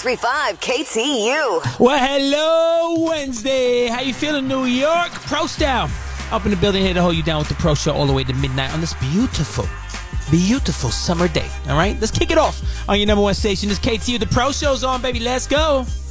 102.35 KTU. Well, hello, Wednesday. How you feeling, New York? Pro Style. Up in the building here to hold you down with the Pro Show all the way to midnight on this beautiful summer day. All right? Let's kick it off on your number one station. This KTU. The Pro Show's on, baby. Let's go.